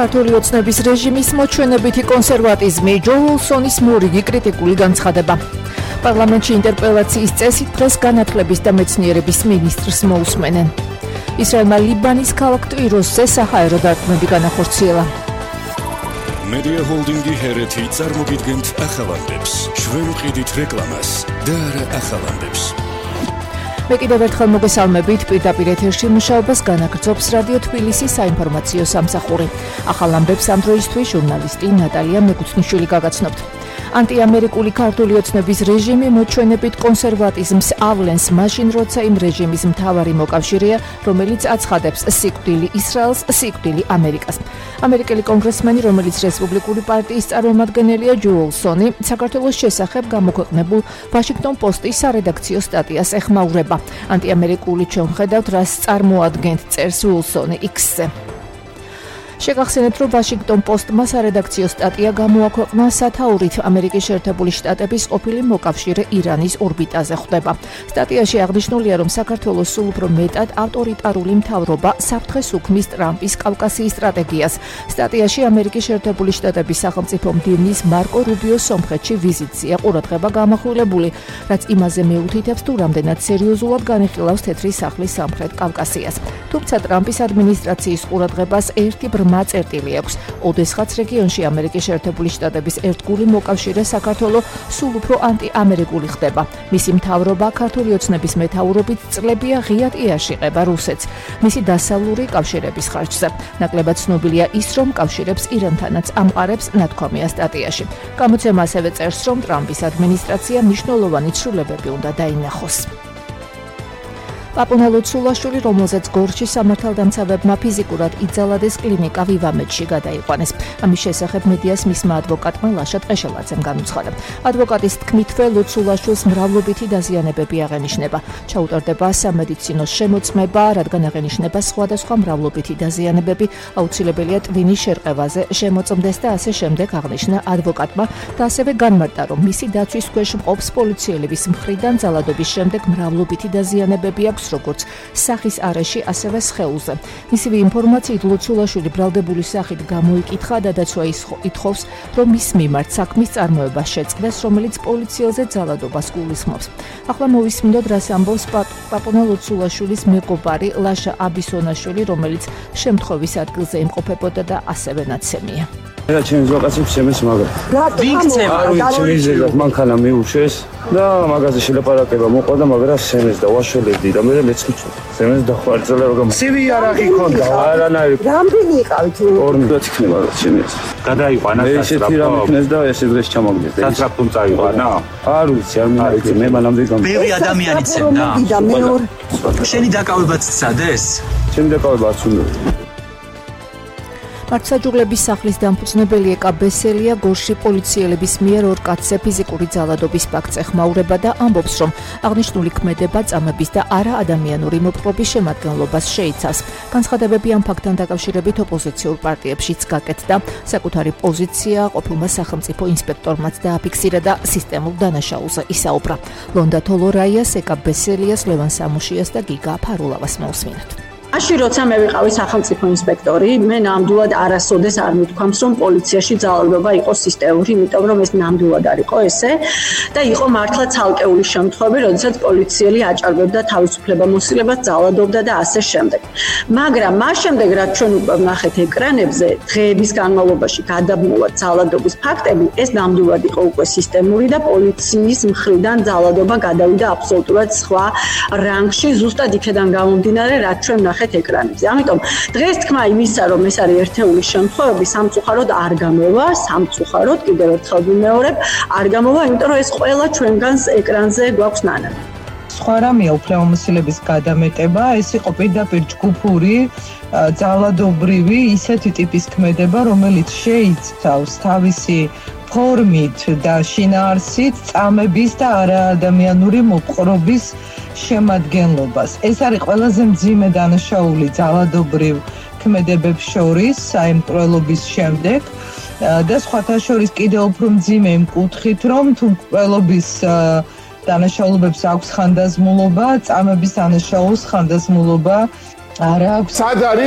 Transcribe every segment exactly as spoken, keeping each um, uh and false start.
ქართული ოცნების რეჟიმის მოჩვენებითი კონსერვატიზმი, ჯო უილსონის მორიგი კრიტიკული განცხადება. პარლამენტში ინტერპელაციის წესით დღეს განათლების და მეცნიერების მინისტრს მოусმენენ. ისრაელმა ლიბანის ქალაქ ტვიროსზე საჰაერო დარტყმები განახორციელა. Media Holdingi ჰერეთი წარმოგიდგენთ ახალანდებს, ჩვენ ვყიდით რეკლამას და არა ახალანდებს. მე კიდევ ერთხელ მოგესალმებით, პირდაპირ ეთერში მუშაობას განაგრძობს რადიო თბილისის საინფორმაციო სამსახური. ახალ ამბებს ამ დროისთვის ჟურნალისტი ნატალია მეკუცნიშვილი გაგაცნობთ. ანტიამერიკული ქართული ოცნების რეჟიმი მოჩვენებით კონსერვატიზმს ავლენს მაშინ, როცა იმ რეჟიმის მთავარი მოკავშირეა, რომელიც აცხადებს სიკვდილი ისრაელს, სიკვდილი ამერიკას. ამერიკელი კონგრესმენი, რომელიც რესპუბლიკური პარტიის წარმომადგენელია, ჯო უილსონი, საქართველოს შესახებ გამოქვეყნებულ ვაშინგტონ პოსტის სარედაქციო სტატიას ეხმაურება. ანტიამერიკული ჩვენ ვხედავთ, რას წარმოადგენთ, წერს უილსონი იქსზე. შეგახსენებთ, რომ ვაშინგტონ პოსტმა სარედაქციო სტატია გამოაქვეყნა სათაურით ამერიკის შეერთებული შტატების ყოფილი მოკავშირე ირანის ორბიტაზე ხვდება. სტატიაში აღნიშნულია, რომ საქართველოს სულ უფრო მეტად ავტორიტარული მთავრობა საფრთხეს უქმნის ტრამპის კავკასიის სტრატეგიას. სტატიაში ამერიკის შეერთებული შტატების სახელმწიფო მდივნის მარკო რუბიოს სომხეთში ვიზიტზეა ყურადღება გამახვილებული, რაც იმაზე მეუთითებს, თუ რამდენად სერიოზულად განიხილავს თეთრი სახლის სამხრეთ კავკასიას. თუმცა ტრამპის ადმინისტრაციის ყურადღებას ერთი წერტილი აქვს. ოდესღაც რეგიონში ამერიკის შეერთებული შტატების ერთგული მოკავშირე საქართველოს სულ უფრო ანტიამერიკული ხდება. მისი მთავრობა ქართული ოცნების მეთაურობით წლებია ღიად იაშიყება რუსეთს, მისი დასავლური კავშირების ხარჯზე. ნაკლებად ცნობილია ის, რომ კავშირებს ირანთანაც ამყარებს, ნათქვამია სტატიაში. გამოცემა ასევე წერს, რომ ტრამპის ადმინისტრაცია მნიშვნელოვანი ცვლილებები უნდა დაინახოს. პაპუნა ლოცულაშვილი, რომელზეც გორში სამართალდამცავებმა ფიზიკურად იძალადეს კლინიკა ვივამედში გადაიყვანეს. ამის შესახებ მედიას მისმა ადვოკატმა ლაშა ტყეშელაძემ განუცხადა. ადვოკატის თქმითვე ლოცულაშვილს მრავლობითი დაზიანებები აღენიშნება. ჩაუტარდება სამედიცინო შემოწმება, რადგან აღენიშნება სხვადასხვა მრავლობითი დაზიანებები, აუცილებელია ტვინის შერყევაზე შემოწმდეს და ასე შემდეგ, აღნიშნა ადვოკატმა და ასევე განმარტა, რომ მისი დაცვის ქვეშ მყოფს პოლიციელების მხრიდან ძალადობის შემდეგ მრავლობითი დაზიანებები აქვს, როგორც სახის არეში, ასევე სხეულზე. მისივე ინფორმაციით ლოცულაშვილი ბრალდებული სახით გამოიკითხა და დაცვა ითხოვს, რომ მის მიმართ საქმის წარმოება შეწყდეს, რომელიც პოლიციელზე ძალადობას გულისხმობს. ახლა მოვისმინოთ, რას ამბობს პაპუნა ლოცულაშვილის მეგობარი ლაშა აბისონაშვილი, რომელიც შემთხვევის ადგილზე იმყოფებოდა და ასევე ნაცემია. რა ჩემს ვაკაცებს შემეს მაგა. ვიქცევა, არ ვიცი მიზეზად მანქანა მიუშვეს და მაგაზე შელაპარაკება მოყვა და მაგრა სემეს და ვაშველებდი და მე მეცხვიჩო. სემეს დახვარწელა რომ სივი არაღი ქონდა. არანაირი. რამდენი იყავით? ორი და იქნება რა შემეს. გადაიყვანა ეს ერთი რამ იქნეს და ეს დღეს ჩამოგდეს. სატრაპტუმ წაიყვანა? არ ვიცი, არ მინდა მე მანამდე გამ. ბევრი ადამიანი ცემდა. შენი დაკავებაც სცადეს? შენი დაკავებაც უნდა. მართლმსაჯულების სახლის დამფუძნებელი ეკა ბესელია გორში პოლიციელების მიერ ორ კაცზე ფიზიკური ძალადობის ფაქტს ეხმაურება და ამბობს, რომ აღნიშნული ქმედება წამების და არაადამიანური მოპყრობის შემადგენლობას შეიცავს. განცხადებები ამ ფაქტთან დაკავშირებით ოპოზიციურ პარტიებშიც გაკეთდა. საკუთარი პოზიცია ყოფილმა სახელმწიფო ინსპექტორმაც დააფიქსირა და სისტემურ დანაშაულზე ისაუბრა. ლონდა თოლორაიას, ეკა ბესელიას, ლევან სამუშიას და გიგა ფარულავას მოусმინოთ. Აში როცა მე ვიყავი სახელმწიფო ინსპექტორი, მე ნამდვილად არასოდეს არ მithქვამს, რომ პოლიციაში ძალადობა იყო სისტემური, იმიტომ რომ ეს ნამდვილად არ იყო ესე და იყო მართლა ცალკეული შემთხვევები, როდესაც პოლიციელი აჭარბებდა თავისუფლებამოსილებას, ძალადობდა და ასე შემდეგ. მაგრამ მას შემდეგ, რაც ჩვენ უკვე ვნახეთ ეკრანებზე, დღეების განმავლობაში გადაბმულა ძალადობის ფაქტები, ეს ნამდვილად იყო უკვე სისტემური და პოლიციის მხრიდან ძალადობა გადავიდა აბსოლუტურად სხვა რანგში, ზუსტად იქედან გამომდინარე, რაც ჩვენ ვნახეთ ეკრანებზე. ამიტომ დღეს თქმა იმისა, რომ ეს არის ერთეული შემთხვევები, სამწუხაროდ არ გამოვა, სამწუხაროდ კიდევ ერთხელ ვიმეორებ, არ გამოვა, იმიტომ რომ ეს ყველა ჩვენგანს ეკრანზე გვაქვს ნანები. სხვა რამეა უფლებამოსილების გადამეტება, ეს იყო პირდაპირ ჯგუფური, ძალადობრივი ისეთი ტიპის ქმედება, რომელიც შეიცავს თავისი ფორმით და შინაარსით წამების და არაადამიანური მოპყრობის შემადგენლობას. ეს არის ყველაზე მძიმე დანაშაული ძალადობრივ ქმედებებს შორის საიმკვლელობის შემდეგ და სხვათა შორის კიდევ უფრო მძიმე იმ კუთხით, რომ თუ მკვლელობის დანაშაულებებს აქვს ხანდაზმულობა, წამების დანაშაულს ხანდაზმულობა არ აქვს. სად არის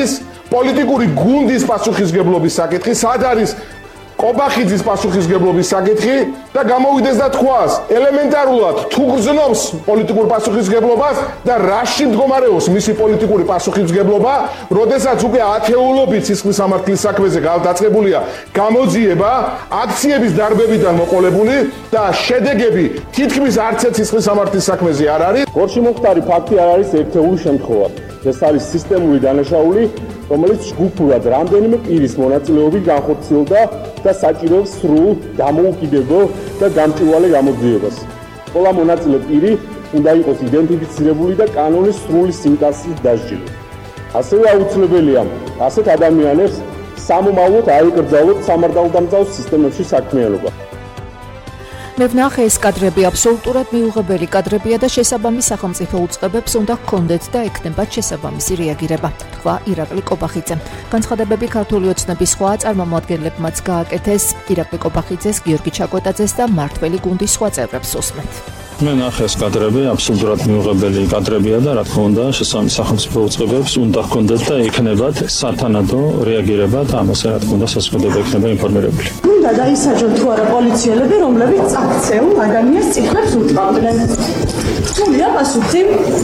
პოლიტიკური გუნდის პასუხისგებლობის საკითხი, სად არის კობახიძის პასუხისგებლობის საკითხი და გამოვიდეს და თქვას ელემენტარულად თუ გრძნობს პოლიტიკურ პასუხისგებლობას და რაში მდგომარეობს მისი პოლიტიკური პასუხისგებლობა, როდესაც უკვე ათეულობით სისხლის სამართლის საქმეზე დაწყებულია გამოძიება, აქციების დარბებიდან მოყოლებული და შედეგები თითქმის არც ერთ სისხლის სამართლის საქმეზე არ არის. გორში მომხდარი ფაქტი არ არის ერთეული შემთხვევა. ეს არის სისტემური დანაშაული, რომელიც ჯგუფურად რამდენიმე პირის მონაწილეობით განხორციელდა და საჭიროებს სრულ, დამოუკიდებელ და გამჭვირვალე გამოძიებას. ყველა მონაწილე პირი უნდა იყოს იდენტიფიცირებული და კანონის სრული სიმტაცით დასჯილი. ასევე აუცილებელია ასეთ ადამიანებს სამომავლოდ აიკრძალოთ სამართალდამცავ სისტემებში საქმიანობა. მე ვნახე ეს კადრები აბსოლუტურად მიუღებელი კადრებია და შესაბამის სახელმწიფო უწყებებს უნდა ჰქონდეთ და ექნებათ შესაბამისი რეაგირება, თქვა ირაკლი კობახიძე. განცხადებები ქართული ოცნების სხვა წარმომადგენლებმაც გააკეთეს. ირაკლი კობახიძეს, გიორგი ჩაკვეტაძეს და მართველი გუნდის სხვა წევრებს უსმენთ. მე ნახე ეს კადრები აბსოლუტურად მიუღებელი კადრებია და რა თქმა უნდა შესაბამის სახელმწიფო უწყებებს უნდა ჰქონდეთ და ექნებათ სათანადო რეაგირება და ამაზე რა თქმა უნდა საზოგადოება იქნება ინფორმირებული. უნდა დაისაჯონ თუ არა პოლიციელები, რომლებიც წაქცეულ ადამიანს წითლებს უტყავდნენ. სულია პასუხი.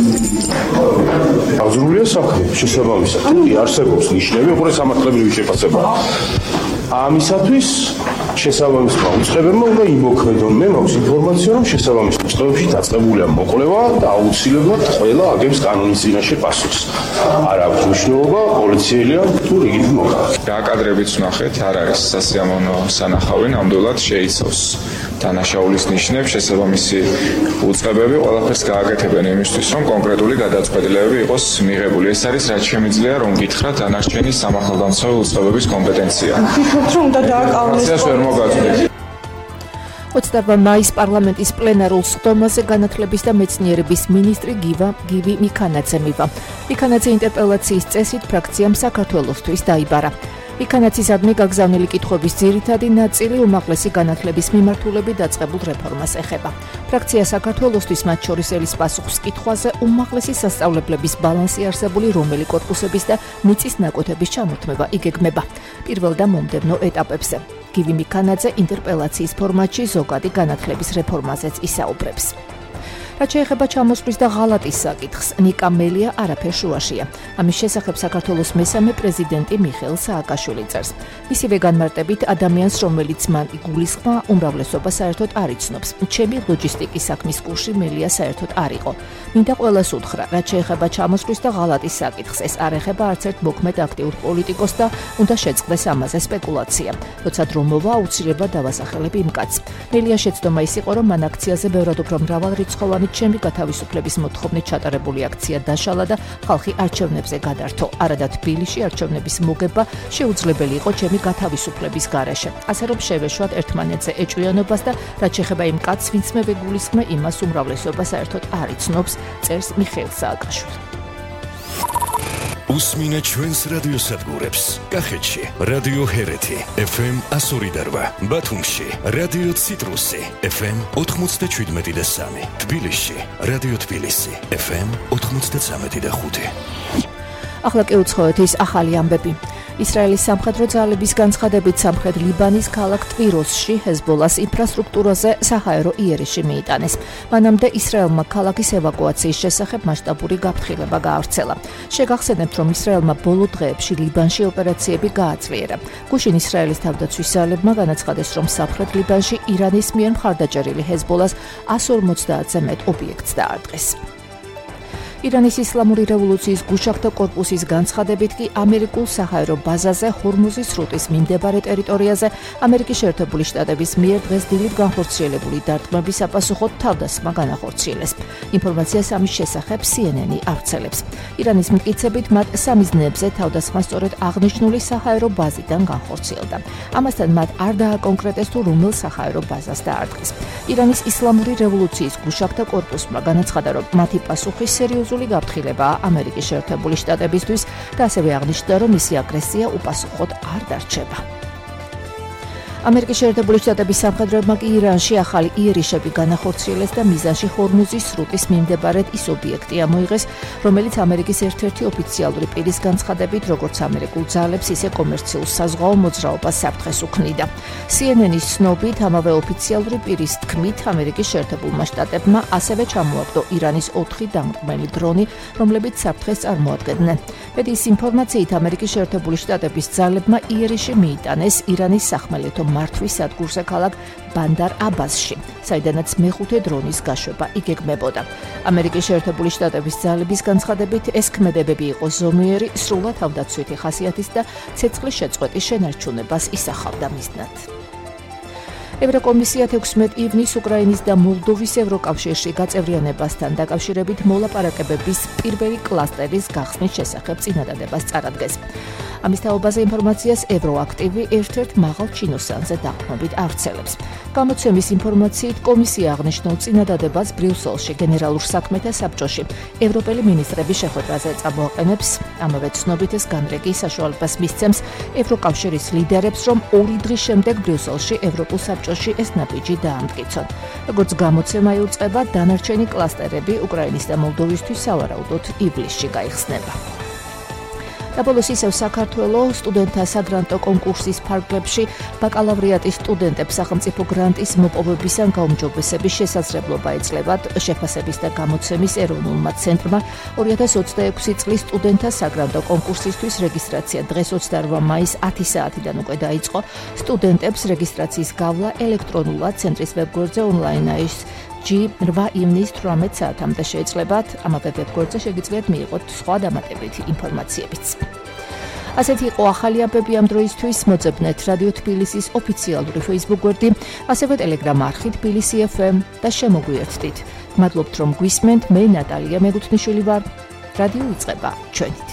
აღძრულია საქმე შესაბამისად. კი არსებობს ნიშნები, უყურე სამართლებრივი შეფასება. ამისათვის შესაბამის უწყებებმა უნდა იმოქმედონ. მე მაქვს ინფორმაცია, რომ შესაბამის უწყებებში დაწყებულია მოკვლევა და აუცილებლად ყველა აგებს კანონის წინაშე პასუხს. არ აქვს მნიშვნელობა პოლიციელია თუ რიგითი მოკავშირე. რა კადრებიც ვნახეთ, არ არის სასიამოვნო სანახავი, ნამდვილად შეიცავს დანაშაულის ნიშნებს, შესაბამისი უწყებები ყველაფერს გააკეთებენ იმისთვის, რომ კონკრეტული გადაწყვეტილებები იყოს მიღებული. ეს არის რაც შემიძლია, რომ გითხრათ დანარჩენი სამართალდამცავი უწყებების კომპეტენცია. ფიქრობთ, რომ უნდა დააკავოს ოცდაოთხ მაისს პარლამენტის პლენარულ სხდომაზე განათლების და მეცნიერების მინისტრი გივა გივი მიქანაძე მივა. მიქანაძე ინტერპელაციის წესით ფრაქციამ საქართველოსთვის დაიბარა. მიქანაძისადმი გაგზავნილი კითხვების ძირითადი ნაწილი უმაღლესი განათლების მიმართულებით დაწყებულ რეფორმას ეხება. ფრაქცია საქართველოსთვის მათ შორის ელის პასუხს კითხვაზე უმაღლესი სასწავლებლების ბალანსი არსებული რომელი კორპუსების და მიწის ნაკვეთების ჩამორთმება იგეგმება პირველ და მომდევნო ეტაპებზე. გივი მიქანაძე ინტერპელაციის ფორმატში ზოგადი განათლების რეფორმაზეც ისაუბრებს. რაც შეეხება ჩამოსვლის და ღალატის საკითხს, ნიკა მელია არაფერ შუაშია. ამის შესახებ საქართველოს მესამე პრეზიდენტი მიხეილ სააკაშვილი წერს. მისივე განმარტებით ადამიანს, რომელიც მან იგულისხმა, უმრავლესობა საერთოდ არ იცნობს. ჩემი ლოჯისტიკის საქმის კურსი მელია საერთოდ არ იყო. მინდა ყველას უთხრა, რაც შეეხება ჩამოსვლის და ღალატის საკითხს, ეს არ ეხება არც ერთ მოქმედ აქტიურ პოლიტიკოს და უნდა შეწყდეს ამაზე სპეკულაცია. როცა დრო მოვა, აუცილებლად დავასახელებ იმ კაცს. მელია შეცდომა ის იყო, რომ მან აქციაზე ბევრად უფრო მრავალრიცხოვანი ჩემი გათავისუფლების მოთხოვნით ჩატარებული აქცია დაშალა და ხალხი არჩევნებზე გადართო. არადა თბილისში არჩევნების მოგება შეუძლებელი იყო ჩემი გათავისუფლების გარეშე. ასე რომ შევეშვათ ერთმანეთზე ეჭვიანობას და რაც შეეხება იმ კაცს, ვინც მე ვეგულისხმე, იმას უმრავლესობა საერთოდ არ იცნობს, წერს მიხეილ სააკაშვილი. უსმინეთ ჩვენს რადიოსადგურებს. კახეთში რადიო ჰერეთი ეფ ემ εκατო ორი და რვა, ბათუმში რადიო ციტრუსი ეფ ემ ოთხმოცდაშვიდმეტი და სამი, თბილისში რადიო თბილისი ეფ ემ ოთხმოცდაწამეტი და ხუთი. ახლა კი უცხოეთ ის ახალი ამბები. ისრაელის სამხედრო ძალების განცხადებით სამხრეთ ლიბანის ქალაქ ტვიროსში ჰეზბოლას ინფრასტრუქტურაზე საჰაერო იერიში მიიტანეს. მანამდე ისრაელმა ქალაქის ევაკუაციის შესახებ მასშტაბური გაფრთხილება გაავრცელა. შეგახსენებთ, რომ ისრაელმა ბოლო დღეებში ლიბანში ოპერაციები გააძლიერა. გუშინ ისრაელის თავდაცვის ძალებმა განაცხადეს, რომ სამხრეთ ლიბანში ირანის მიერ მხარდაჭერილი ჰეზბოლას εκατს ორმოცდაათზე მეტ ობიექტს დაარტყეს. ირანის ისლამური რევოლუციის გუშაღთა კორპუსის განცხადებით კი ამერიკულ საჰაერო ბაზაზე ჰორმუზის სრუტის მიმდებარე ტერიტორიაზე ამერიკის შეერთებული შტატების მიერ დღეს დილით განხორციელებული დარტყმების საპასუხოდ თავდასხმა განახორციელეს. ინფორმაციას ამის შესახებ სი ენ ენი ავრცელებს. ირანის მტკიცებით მათ სამიზნეებზე თავდასხმა სწორედ აღნიშნული საჰაერო ბაზიდან განხორციელდა. ამასთან მათ არ დააკონკრეტეს თუ რომელ საჰაერო ბაზას დაარტყეს. ირანის ისლამური რევოლუციის გუშაღთა კორპუსმა განაცხადა, რომ მათი პასუხი სერიოზული გაფრთხილებაა ამერიკის შეერთებული შტატებისთვის და ასევე აღნიშნა, რომ მისი აგრესია უპასუხოდ არ დარჩება. ამერიკის შეერთებული შტატების სამხედროებმა კი ირანში ახალი იერიშები განახორციელეს და მიზანში ჰორმუზის სრუტის მიმდებარედ ის ობიექტი ამოიღეს, რომელიც ამერიკის ერთ-ერთი ოფიციალური პირის განცხადებით, როგორც ამერიკულ ძალებს, ისე კომერციულ საზღვაო მოძრაობას საფრთხეს უქმნიდა. C N N-ის ცნობით, ამავე ოფიციალური პირის თქმით, ამერიკის შეერთებულმა შტატებმა ასევე ჩამოაგდო ირანის ოთხი დამრტმელი დრონი, რომლებიც საფრთხეს წარმოადგენდნენ. Medis ინფორმაციით, ამერიკის შეერთებული შტატების ძალებმა იერიში მიიტანეს ირანის სახმელეთო მართვის სადგურზე ქალაქ ბანდარ აბასში, საიდანაც მეხუთე დრონის გაშვება იგეგმებოდა. ამერიკის შეერთებული შტატების ძალების განცხადებით, ეს ქმედებები იყო ზომიერი, სრულად თავდაცვითი ხასიათის და ცეცხლის შეწყვეტის შენარჩუნებას ისახავდა მიზნად. ევროკომისია თექვსმეტ ივნისს უკრაინის და მოლდოვის ევროკავშირში გაწევრიანებასთან დაკავშირებით მოლაპარაკებების პირველი კლასტერის გახსნის შესახებ წინადადებას წარადგეს. ამის თაობაზე ინფორმაციას ევროაქტივი ერთ-ერთ მაღალ ჩინოსანზე დაყრდნობით ავრცელებს. გამოცემის ინფორმაციით, კომისია აღნიშნულ წინადადებას ბრიუსელში გენერალურ საქმეთა საბჭოში ევროპელი მინისტრების შეხვედრაზე წამოაყენებს. ამავე ცნობით ეს განრიგი საშუალებას მისცემს ევროკავშირის ლიდერებს, რომ ორი დღის შემდეგ ბრიუსელში ევროპულ საბჭოში ეს ნაბიჯი დაამტკიცონ. როგორც გამოცემა იუწყება, დანარჩენი კლასტერები უკრაინის და მოლდოვისთვის სავარაუდოდ ივლისში გაიხსნება. და ბოლოს ისევ საქართველოს სტუდენტთა საგრანტო კონკურსის ფარგლებში ბაკალავრიატის სტუდენტებს სახელმწიფო გრანტის მოპოვების ან გაუმჯობესების შესაძლებლობა ეძლევათ შეფასების და გამოცემის ეროვნულმა ცენტრმა ორი ათას ოცდაექვსი წლის სტუდენტთა საგრანტო კონკურსისთვის რეგისტრაცია დღეს ოცდაორმა მაისს ათი საათიდან უკვე დაიწყო. სტუდენტებს რეგისტრაციის გავლა ელექტრონულად ცენტრის ვებგვერდზე ონლაინაის G რვა ივნისს თვრამეტ საათამდე შეეძლებათ. ამავე ვებგვერდზე შეგიძლიათ მიიღოთ სხვა დამატებითი ინფორმაციებიც. ასეთი იყო ახალი ამბები ამ დროისთვის. მოძებნეთ რადიო თბილისის ოფიციალური Facebook გვერდი, ასევე Telegram არხი თბილისი F M და შემოგვიერთდით. მადლობთ რომ გვისმენთ. მე ნატალია მეგუთნიშვილი ვარ. რადიო იწყება ჩვენით.